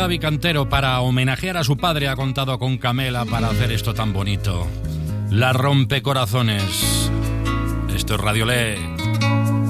Javi Cantero, para homenajear a su padre, ha contado con Camela para hacer esto tan bonito. La Rompecorazones. Esto es Radio Le.